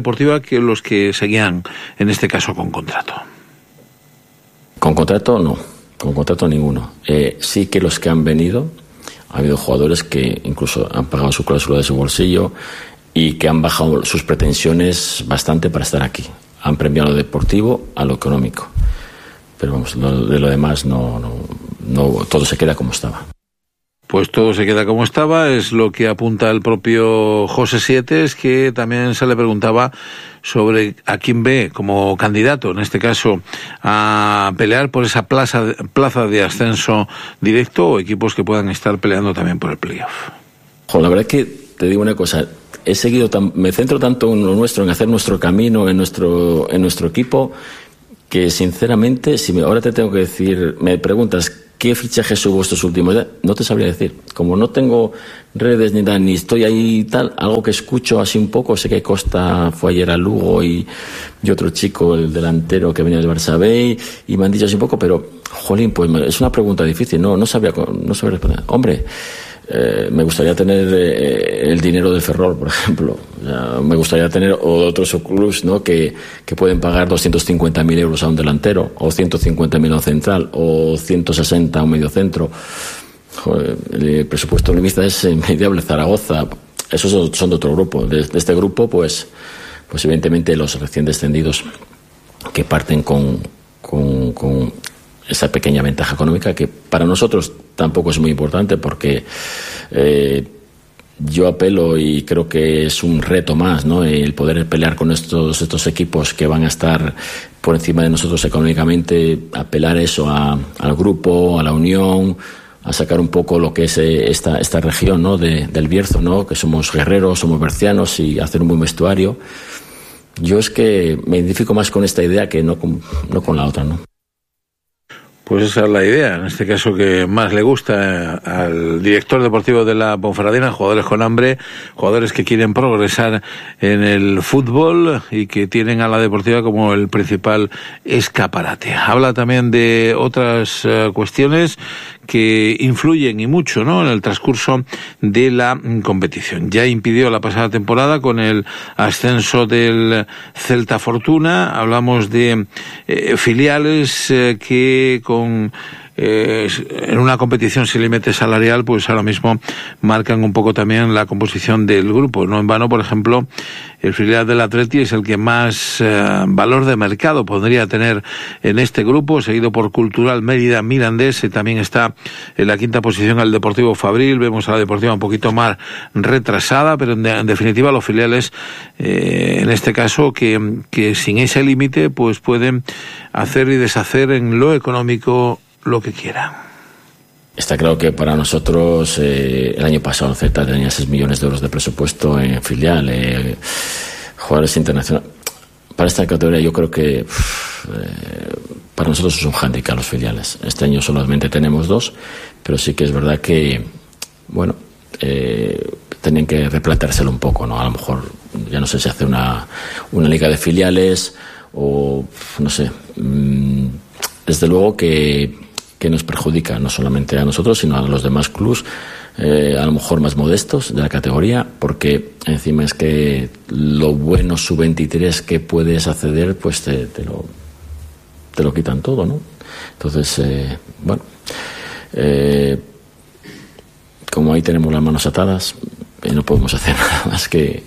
deportiva que los que seguían, en este caso, con contrato. Con contrato no, con contrato ninguno. Sí que los que han venido, ha habido jugadores que incluso han pagado su cláusula de su bolsillo y que han bajado sus pretensiones bastante para estar aquí. Han premiado lo deportivo a lo económico. Pero vamos, de lo demás no, todo se queda como estaba. Pues todo se queda como estaba, es lo que apunta el propio José Sietes, que también se le preguntaba sobre a quién ve como candidato, en este caso, a pelear por esa plaza de ascenso directo o equipos que puedan estar peleando también por el playoff. La verdad es que te digo una cosa, me centro tanto en lo nuestro, en hacer nuestro camino, en nuestro equipo, que sinceramente, ahora te tengo que decir, me preguntas ¿qué fichajes hubo estos últimos días? No te sabría decir. Como no tengo redes ni nada, ni estoy ahí tal, algo que escucho así un poco, sé que Costa fue ayer a Lugo y otro chico, el delantero que venía del Barça B, y me han dicho así un poco, pero, jolín, pues es una pregunta difícil, no sabría responder. Hombre, me gustaría tener el dinero de Ferrol, por ejemplo. Me gustaría tener otros clubs, ¿no? que pueden pagar 250.000 euros a un delantero, o 150.000 a un central, o 160 a un medio centro. Joder, el presupuesto limita es inmediable. Zaragoza, esos son de otro grupo. De este grupo, pues evidentemente los recién descendidos que parten con esa pequeña ventaja económica, que para nosotros tampoco es muy importante, porque yo apelo y creo que es un reto más, ¿no? El poder pelear con estos equipos que van a estar por encima de nosotros económicamente, apelar eso al grupo, a la unión, a sacar un poco lo que es esta región, ¿no? del Bierzo, ¿no? Que somos guerreros, somos bercianos, y hacer un buen vestuario. Yo es que me identifico más con esta idea que no con la otra, ¿no? Pues esa es la idea, en este caso, que más le gusta al director deportivo de la Ponferradina: jugadores con hambre, jugadores que quieren progresar en el fútbol y que tienen a la deportiva como el principal escaparate. Habla también de otras cuestiones que influyen y mucho, ¿no?, en el transcurso de la competición. Ya impidió la pasada temporada con el ascenso del Celta Fortuna. Hablamos de filiales que en una competición sin límite salarial, pues ahora mismo marcan un poco también la composición del grupo. No en vano, por ejemplo, el filial del Atleti es el que más valor de mercado podría tener en este grupo, seguido por Cultural Mérida, Mirandés, y también está en la quinta posición el Deportivo Fabril. Vemos a la Deportiva un poquito más retrasada, pero en definitiva los filiales, en este caso, que sin ese límite pues pueden hacer y deshacer en lo económico lo que quieran. Está claro que para nosotros el año pasado el Celta tenía 6 millones de euros de presupuesto en filial, jugadores internacionales. Para esta categoría yo creo que para nosotros es un hándicap los filiales. Este año solamente tenemos 2, pero sí que es verdad que, bueno, tienen que replanteárselo un poco, ¿no? A lo mejor, ya no sé si hace una liga de filiales o no sé. Desde luego que nos perjudica no solamente a nosotros, sino a los demás clubs, a lo mejor más modestos de la categoría, porque encima es que lo bueno sub-23 que puedes acceder, pues te lo quitan todo, ¿no? Entonces, bueno, como ahí tenemos las manos atadas, no podemos hacer nada más que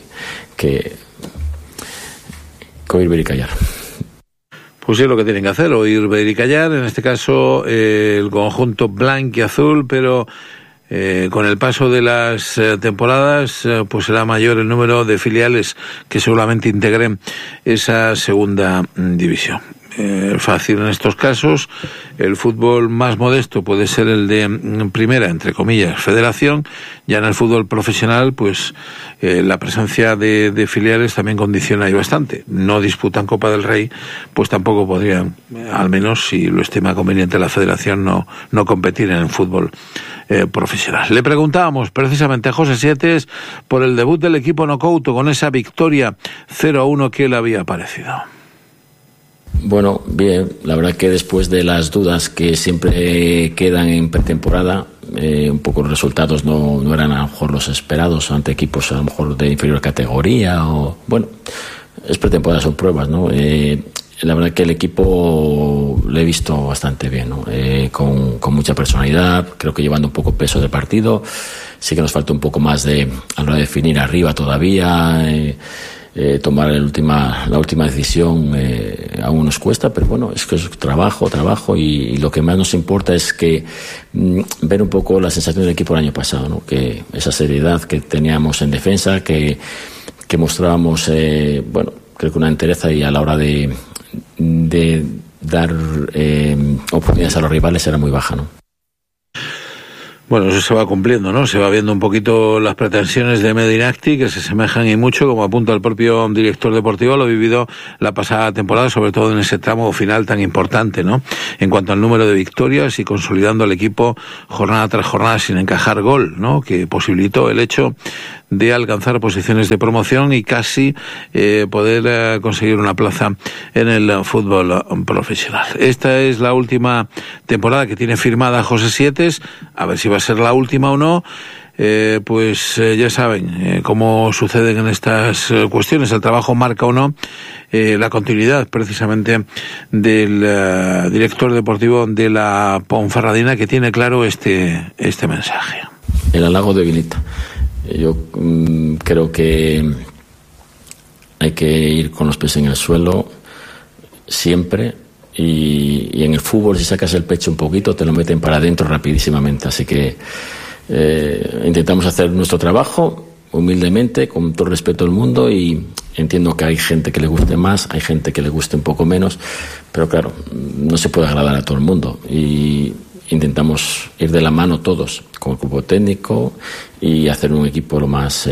oír, ver y callar. Pues sí, lo que tienen que hacer, oír, ver y callar. En este caso, el conjunto blanquiazul, pero con el paso de las temporadas, pues será mayor el número de filiales que seguramente integren esa segunda división. Fácil en estos casos. El fútbol más modesto puede ser el de primera, entre comillas, federación. Ya en el fútbol profesional, pues la presencia de filiales también condiciona ahí bastante. No disputan Copa del Rey, pues tampoco podrían, al menos si lo estima conveniente la federación, no competir en el fútbol profesional. Le preguntábamos precisamente a José Sietes por el debut del equipo Nocouto con esa victoria 0-1, ¿qué le había parecido? Bueno, bien, la verdad que después de las dudas que siempre quedan en pretemporada, un poco los resultados no eran a lo mejor los esperados ante equipos a lo mejor de inferior categoría, o bueno, Es pretemporada, son pruebas, ¿no? La verdad que el equipo le he visto bastante bien, ¿no? Con mucha personalidad, creo que llevando un poco peso del partido. Sí que nos falta un poco más a la hora de definir arriba todavía, tomar la última decisión aún nos cuesta, pero bueno, es que es trabajo y lo que más nos importa es que ver un poco la sensación del equipo el año pasado, ¿no? Que esa seriedad que teníamos en defensa, que mostrábamos, creo que una entereza, y a la hora de dar oportunidades a los rivales era muy baja, ¿no? Bueno, eso se va cumpliendo, ¿no? Se va viendo un poquito las pretensiones de Medinacti, que se asemejan y mucho, como apunta el propio director deportivo, lo vivido la pasada temporada, sobre todo en ese tramo final tan importante, ¿no? En cuanto al número de victorias y consolidando al equipo jornada tras jornada sin encajar gol, ¿no? Que posibilitó el hecho de alcanzar posiciones de promoción y casi poder conseguir una plaza en el fútbol profesional. Esta es la última temporada que tiene firmada José Sietes, a ver si va a ser la última o no. Ya saben cómo suceden en estas cuestiones, el trabajo marca o no la continuidad precisamente del director deportivo de la Ponferradina, que tiene claro este mensaje. El halago debilita. Yo creo que hay que ir con los pies en el suelo siempre, y en el fútbol, si sacas el pecho un poquito, te lo meten para adentro rapidísimamente. Así que intentamos hacer nuestro trabajo humildemente, con todo el respeto del mundo, y entiendo que hay gente que le guste más, hay gente que le guste un poco menos, pero claro, no se puede agradar a todo el mundo, y intentamos ir de la mano todos, con el grupo técnico, y hacer un equipo lo más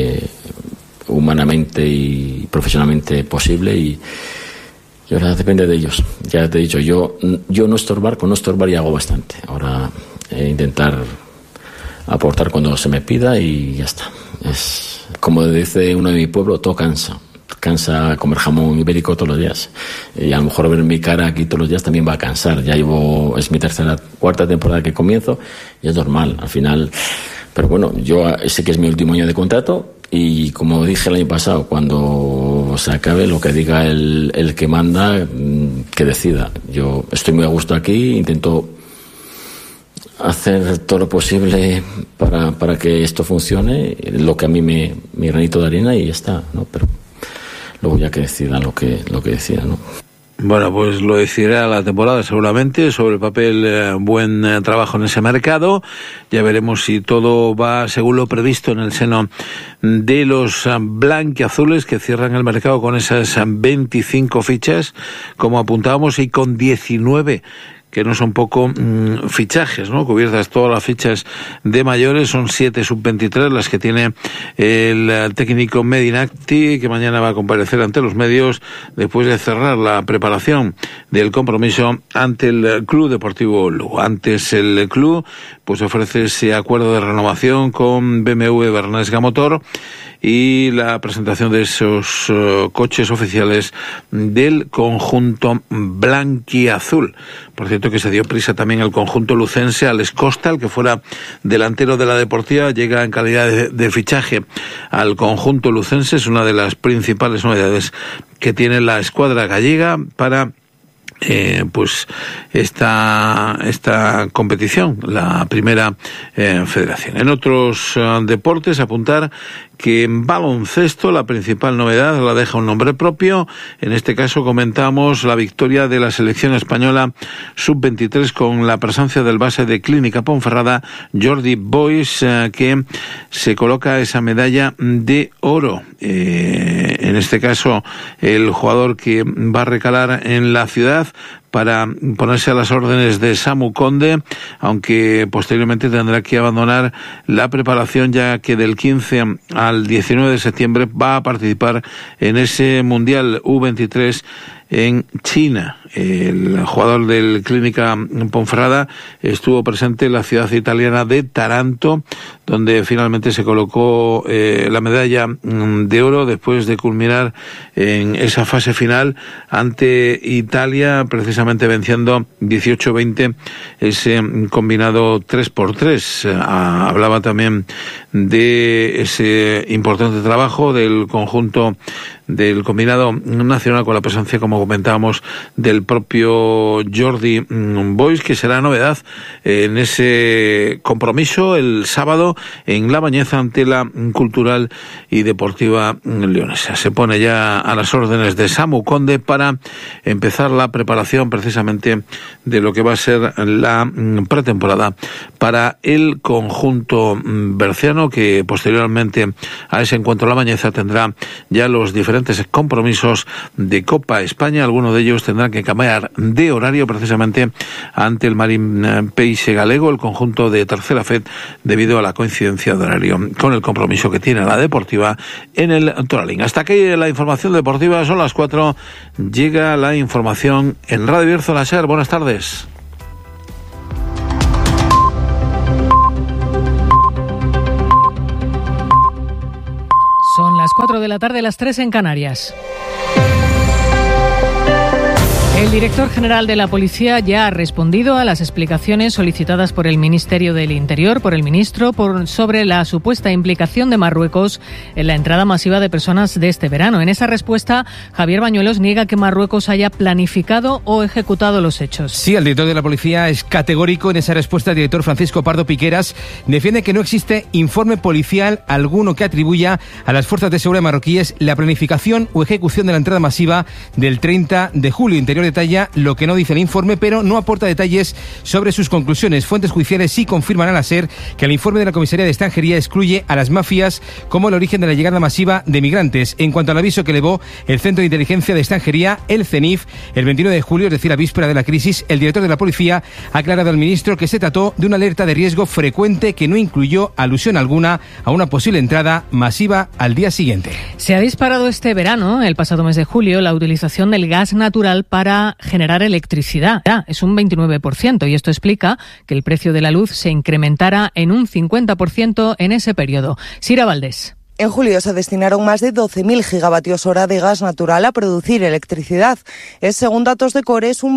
humanamente y profesionalmente posible, y ahora depende de ellos. Ya te he dicho, yo no estorbar, con no estorbar ya hago bastante. Ahora intentar aportar cuando se me pida y ya está. Es como dice uno de mi pueblo, todo cansa comer jamón ibérico todos los días, y a lo mejor ver mi cara aquí todos los días también va a cansar. Es mi cuarta temporada que comienzo, y es normal al final, pero bueno, yo sé que es mi último año de contrato, y como dije el año pasado, cuando se acabe, lo que diga el que manda, que decida. Yo estoy muy a gusto aquí, intento hacer todo lo posible para que esto funcione, lo que a mí mi granito de arena, y ya está, ¿no? Pero luego ya que decidan lo que decidan, ¿no? Bueno, pues lo decidirá la temporada seguramente. Sobre el papel, buen trabajo en ese mercado. Ya veremos si todo va según lo previsto en el seno de los blanquiazules, que cierran el mercado con esas 25 fichas, como apuntábamos, y con 19 que no son poco fichajes, ¿no? Cubiertas todas las fichas de mayores, son 7 sub-23 las que tiene el técnico Medinacti, que mañana va a comparecer ante los medios después de cerrar la preparación del compromiso ante el Club Deportivo Lugo. Antes el club pues ofrece ese acuerdo de renovación con BMW Bernesga Motor y la presentación de esos coches oficiales del conjunto blanquiazul. Por cierto, que se dio prisa también el conjunto lucense. Alex Costa, el que fuera delantero de la Deportiva, llega en calidad de fichaje al conjunto lucense. Es una de las principales novedades que tiene la escuadra gallega para esta competición, la primera federación. En otros deportes, apuntar que en baloncesto la principal novedad la deja un nombre propio. En este caso comentamos la victoria de la selección española sub-23 con la presencia del base de Clínica Ponferrada, Jordi Boys, que se coloca esa medalla de oro. En este caso, el jugador que va a recalar en la ciudad para ponerse a las órdenes de Samu Conde, aunque posteriormente tendrá que abandonar la preparación, ya que del 15 al 19 de septiembre va a participar en ese Mundial U23 en China. el jugador del Clínica Ponferrada, estuvo presente en la ciudad italiana de Taranto, donde finalmente se colocó la medalla de oro después de culminar en esa fase final ante Italia, precisamente venciendo 18-20 ese combinado 3x3. Hablaba también de ese importante trabajo del conjunto del combinado nacional, con la presencia, como comentábamos, del propio Jordi Boix, que será novedad en ese compromiso el sábado en La Bañeza ante la Cultural y Deportiva Leonesa. Se pone ya a las órdenes de Samu Conde para empezar la preparación precisamente de lo que va a ser la pretemporada para el conjunto berciano, que posteriormente a ese encuentro La Bañeza tendrá ya los diferentes compromisos de Copa España. Algunos de ellos tendrán que cambiar de horario precisamente ante el Marín Peixe Galego, el conjunto de Tercera Fed, debido a la coincidencia de horario con el compromiso que tiene la Deportiva en el Toralín. Hasta aquí la información deportiva. Son las 4. Llega la información en Radio Bierzo La SER. Buenas tardes. Son las 4 de la tarde, las 3 en Canarias. El director general de la Policía ya ha respondido a las explicaciones solicitadas por el Ministerio del Interior, por el ministro, sobre la supuesta implicación de Marruecos en la entrada masiva de personas de este verano. En esa respuesta, Javier Bañuelos niega que Marruecos haya planificado o ejecutado los hechos. Sí, el director de la Policía es categórico en esa respuesta. El director Francisco Pardo Piqueras defiende que no existe informe policial alguno que atribuya a las fuerzas de seguridad marroquíes la planificación o ejecución de la entrada masiva del 30 de julio. Interior detalla lo que no dice el informe, pero no aporta detalles sobre sus conclusiones. Fuentes judiciales sí confirman a la SER que el informe de la Comisaría de Extranjería excluye a las mafias como el origen de la llegada masiva de migrantes. En cuanto al aviso que elevó el Centro de Inteligencia de Extranjería, el CENIF, el 29 de julio, es decir, a víspera de la crisis, el director de la Policía ha aclarado al ministro que se trató de una alerta de riesgo frecuente que no incluyó alusión alguna a una posible entrada masiva al día siguiente. Se ha disparado este verano, el pasado mes de julio, la utilización del gas natural para generar electricidad. Es un 29%, y esto explica que el precio de la luz se incrementara en un 50% en ese periodo. Sira Valdés. En julio se destinaron más de 12.000 gigavatios hora de gas natural a producir electricidad. Es, según datos de CORES, un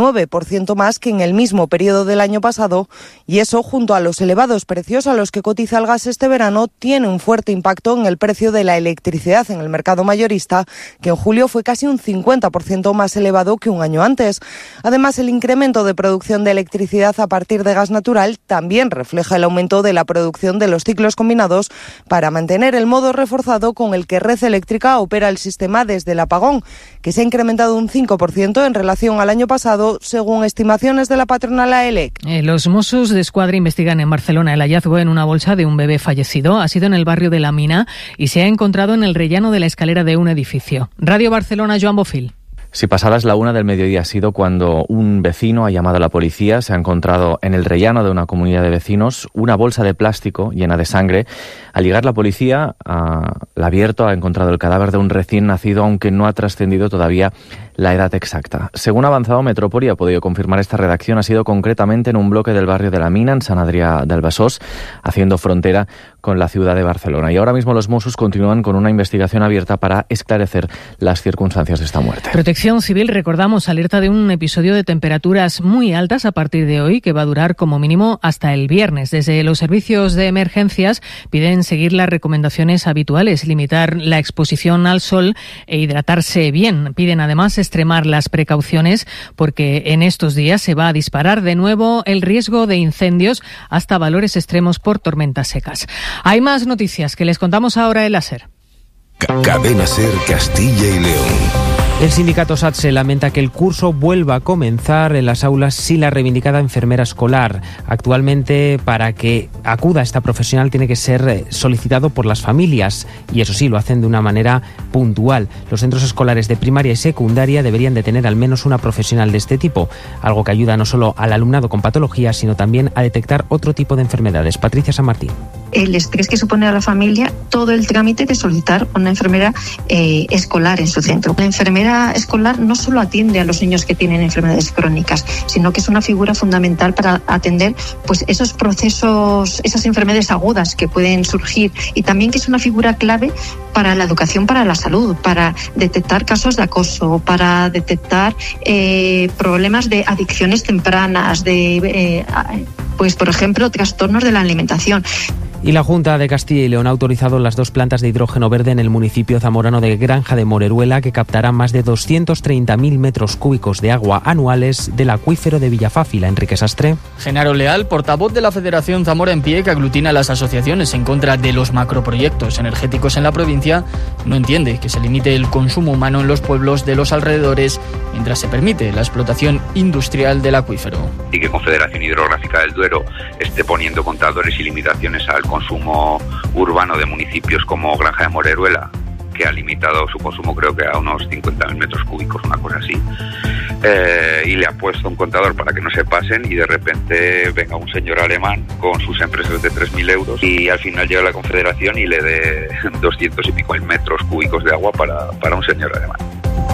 29% más que en el mismo periodo del año pasado, y eso, junto a los elevados precios a los que cotiza el gas este verano, tiene un fuerte impacto en el precio de la electricidad en el mercado mayorista, que en julio fue casi un 50% más elevado que un año antes. Además, el incremento de producción de electricidad a partir de gas natural también refleja el aumento de la producción de los ciclos combinados para mantener el modo reforzado con el que Red Eléctrica opera el sistema desde el apagón, que se ha incrementado un 5% en relación al año pasado, según estimaciones de la patronal AELEC. Los Mossos d'Esquadra investigan en Barcelona el hallazgo en una bolsa de un bebé fallecido. Ha sido en el barrio de La Mina y se ha encontrado en el rellano de la escalera de un edificio. Radio Barcelona, Joan Bofil. Si pasadas la 1 del mediodía ha sido cuando un vecino ha llamado a la policía. Se ha encontrado en el rellano de una comunidad de vecinos una bolsa de plástico llena de sangre. Al llegar la policía, la ha abierto, ha encontrado el cadáver de un recién nacido, aunque no ha trascendido todavía la edad exacta. Según ha avanzado Metrópoli, ha podido confirmar esta redacción, ha sido concretamente en un bloque del barrio de La Mina, en Sant Adrià del Besòs, haciendo frontera con la ciudad de Barcelona. Y ahora mismo los Mossos continúan con una investigación abierta para esclarecer las circunstancias de esta muerte. Protección Civil, recordamos, alerta de un episodio de temperaturas muy altas a partir de hoy, que va a durar como mínimo hasta el viernes. Desde los servicios de emergencias piden seguir las recomendaciones habituales, limitar la exposición al sol e hidratarse bien. Piden además extremar las precauciones porque en estos días se va a disparar de nuevo el riesgo de incendios hasta valores extremos por tormentas secas. Hay más noticias que les contamos ahora en la SER. Cadena SER Castilla y León. El sindicato SATSE lamenta que el curso vuelva a comenzar en las aulas sin la reivindicada enfermera escolar. Actualmente, para que acuda esta profesional, tiene que ser solicitado por las familias, y eso sí, lo hacen de una manera puntual. Los centros escolares de primaria y secundaria deberían de tener al menos una profesional de este tipo, algo que ayuda no solo al alumnado con patologías, sino también a detectar otro tipo de enfermedades. Patricia San Martín. El estrés que supone a la familia todo el trámite de solicitar una enfermera escolar en su centro. La enfermera enfermera escolar no solo atiende a los niños que tienen enfermedades crónicas, sino que es una figura fundamental para atender pues esos procesos, esas enfermedades agudas que pueden surgir, y también que es una figura clave para la educación, para la salud, para detectar casos de acoso, para detectar problemas de adicciones tempranas, pues por ejemplo trastornos de la alimentación. Y la Junta de Castilla y León ha autorizado las 2 plantas de hidrógeno verde en el municipio zamorano de Granja de Moreruela, que captarán más de 230.000 metros cúbicos de agua anuales del acuífero de Villafáfila. Enrique Sastre. Genaro Leal, portavoz de la Federación Zamora en Pie, que aglutina a las asociaciones en contra de los macroproyectos energéticos en la provincia, no entiende que se limite el consumo humano en los pueblos de los alrededores mientras se permite la explotación industrial del acuífero. Y que Confederación Hidrográfica del Duero esté poniendo contadores y limitaciones al consumo urbano de municipios como Granja de Moreruela, que ha limitado su consumo creo que a unos 50.000 metros cúbicos, una cosa así, y le ha puesto un contador para que no se pasen, y de repente venga un señor alemán con sus empresas de 3.000 euros y al final llega la Confederación y le dé 200 y pico mil metros cúbicos de agua para un señor alemán.